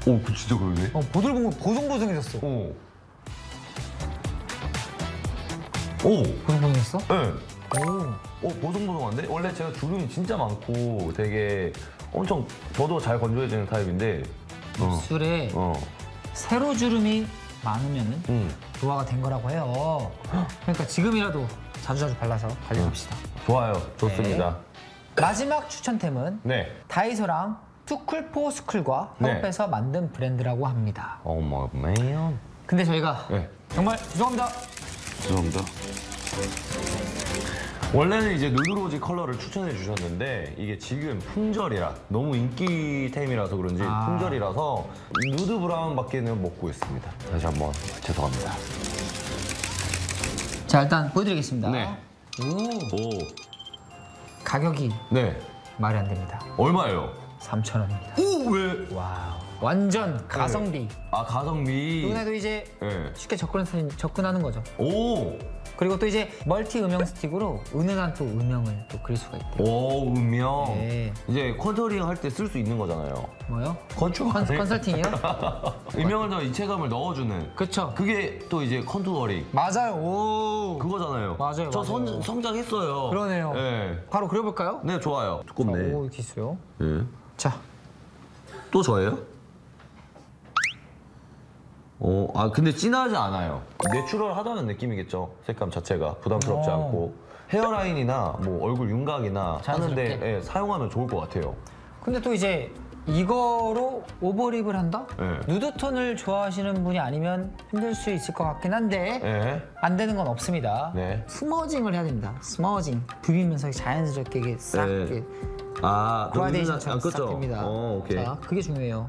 오, 진짜 그러네. 보송보송해졌어. 오. 오. 보송보송했어? 네. 오. 보송보송한데? 원래 제가 주름이 진짜 많고 되게 엄청 저도 잘 건조해지는 타입인데 입술에 세로주름이 많으면은 노화가 된 거라고 해요. 그러니까 지금이라도 자주자주 발라서 관리합시다. 좋아요. 좋습니다. 네. 마지막 추천템은 네. 다이소랑 투쿨포스쿨과 네. 협업해서 만든 브랜드라고 합니다. 어머, 매연. 근데 저희가 네. 정말 죄송합니다. 죄송합니다. 원래는 이제 누드로지 컬러를 추천해 주셨는데 이게 지금 품절이라 너무 인기템이라서 그런지 품절이라서 누드 브라운밖에는 못 구했습니다. 다시 한번 죄송합니다. 자, 일단 보여드리겠습니다. 네. 오. 가격이 네. 말이 안 됩니다. 얼마예요? 3,000원입니다. 오, 왜? 와우. 완전 가성비. 아, 가성비. 누구나도 이제 네. 쉽게 접근하는 거죠. 오. 그리고 또 이제 멀티 음영 스틱으로 은은한 또 음영을 또 그릴 수가 있대요. 오, 음영. 네. 이제 컨터링 할 때 쓸 수 있는 거잖아요. 뭐요? 건축 컨설팅이요? 음영을 더 입체감을 넣어주는. 그쵸. 그게 또 이제 컨투어링. 맞아요. 오. 그거잖아요. 맞아요, 저 맞아요. 성장했어요. 그러네요. 네. 바로 그려볼까요? 네, 좋아요. 두껍네. 오, 이렇게 있어요. 네. 자. 또 저예요? 근데 진하지 않아요. 내추럴하다는 느낌이겠죠. 색감 자체가 부담스럽지 않고 헤어라인이나 뭐 얼굴 윤곽이나 하는데 자연스럽게. 사용하면 좋을 것 같아요. 근데 또 이제 이거로 오버립을 한다? 네. 누드톤을 좋아하시는 분이 아니면 힘들 수 있을 것 같긴 한데 네. 안 되는 건 없습니다. 네. 스머징을 해야 됩니다. 스머징. 부비면서 자연스럽게 이게 싹 네. 이렇게 아, 그라데이션처럼 싹 그쵸? 됩니다. 오케이. 자, 그게 중요해요.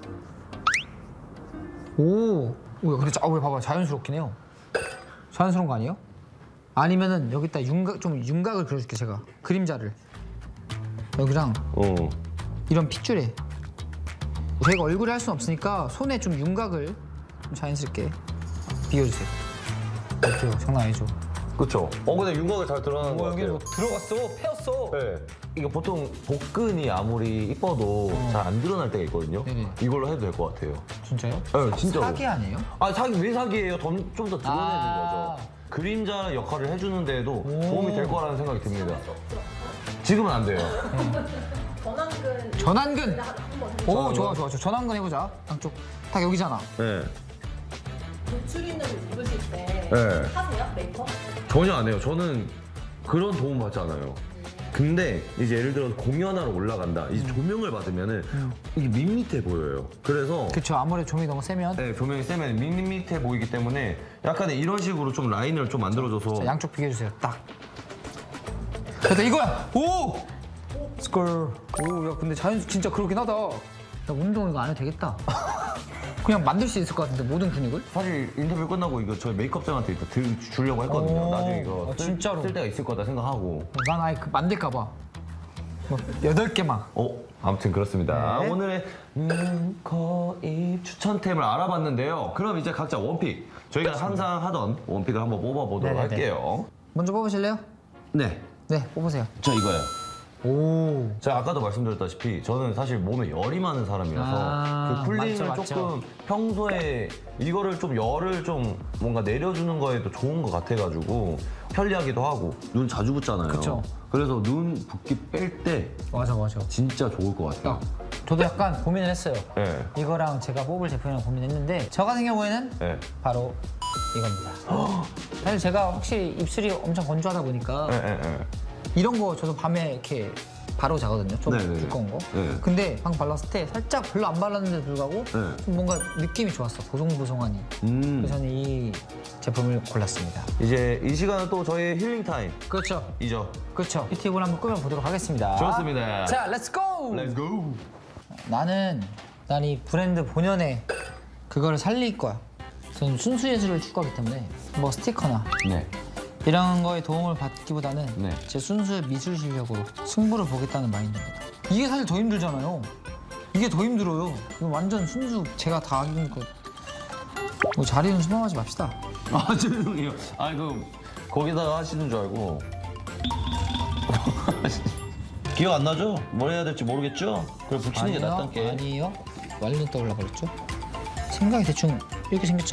오, 근데 왜 봐봐, 자연스럽긴 해요. 자연스러운 거 아니에요? 아니면은 여기다 윤곽을 그려줄게 제가. 그림자를 여기랑 이런 핏줄에 저희가 얼굴에 할 수는 없으니까 손에 좀 윤곽을 좀 자연스럽게 비워주세요. 어때요? 장난 아니죠? 그쵸. 근데 윤곽이 잘 드러나는 것 여기 같아요. 들어갔어, 패였어. 네. 이게 보통 복근이 아무리 이뻐도 잘 안 드러날 때가 있거든요. 네네. 이걸로 해도 될 것 같아요. 진짜요? 네, 진짜로. 사기 아니에요? 왜 사기예요? 좀 더 드러내는 아. 거죠. 그림자 역할을 해주는 데에도 도움이 될 거라는 생각이 듭니다. 지금은 안 돼요. 전완근. 오, 좋아. 전완근 해보자. 양쪽 딱 여기잖아. 네. 노출 있는 옷 입으실 때 네. 하세요? 메이크업? 전혀 안 해요. 저는 그런 도움 받지 않아요. 근데 이제 예를 들어서 공연하러 올라간다. 이제 조명을 받으면은 이게 밋밋해 보여요. 그래서 그쵸, 아무래도 조명이 너무 세면. 네, 조명이 세면 밋밋해 보이기 때문에 약간 이런 식으로 좀 라인을 좀 만들어줘서 자, 양쪽 비교해주세요. 딱. 됐다, 이거야! 오! 스컬. 오, 야, 근데 진짜 그렇긴 하다. 야, 운동 이거 안 해도 되겠다. 그냥 만들 수 있을 것 같은데, 모든 근육을? 사실 인터뷰 끝나고 이거 저희 메이크업장한테 이따 주려고 했거든요. 오, 나중에 이거 진짜로? 쓸 때가 있을 거다 생각하고. 난 아예 만들까봐. 뭐, 8개만. 아무튼 그렇습니다. 네. 오늘의 코입 추천템을 알아봤는데요. 그럼 이제 각자 원픽. 저희가 항상 하던 원픽을 한번 뽑아보도록 네네네. 할게요. 먼저 뽑으실래요? 네. 네, 뽑으세요. 저 이거요. 오. 제가 아까도 말씀드렸다시피 저는 사실 몸에 열이 많은 사람이라서 그 쿨링을 맞죠. 조금 평소에 이거를 좀 열을 좀 뭔가 내려주는 거에도 좋은 것 같아가지고 편리하기도 하고 눈 자주 붓잖아요. 그쵸. 그래서 눈 붓기 뺄 때 맞아. 진짜 좋을 것 같아요. 저도 약간 고민을 했어요. 네. 이거랑 제가 뽑을 제품이랑 고민했는데 저 같은 경우에는 네. 바로 이겁니다. 사실 제가 확실히 입술이 엄청 건조하다 보니까 네. 이런 거 저도 밤에 이렇게 바로 자거든요. 좀 네네네. 두꺼운 거. 네. 근데 방금 발랐을 때 살짝 별로 안 발랐는데도 불구하고 네. 좀 뭔가 느낌이 좋았어. 보송보송하니. 그래서 저는 이 제품을 골랐습니다. 이제 이 시간은 또 저희의 힐링 타임. 그렇죠. 이죠. 그렇죠. 이 팁을 한번 꾸며보도록 하겠습니다. 좋습니다. 자, 렛츠고! Let's go. 난 이 브랜드 본연의 그거를 살릴 거야. 저는 순수 예술을 추구하기 때문에 뭐 스티커나 네. 이런 거에 도움을 받기보다는 네. 제 순수의 미술 실력으로 승부를 보겠다는 마인드입니다. 이게 사실 더 힘들잖아요. 이게 더 힘들어요. 이거 완전 순수 제가 다 하는 거. 뭐 자리는 수명하지 맙시다. 아 죄송해요. 거기다가 하시는 줄 알고. 기억 안 나죠? 뭘 해야 될지 모르겠죠? 그걸 붙이는 게 낫단 게. 아니에요. 완전 떠올라 버렸죠? 생각이 대충 이렇게 생겼잖아.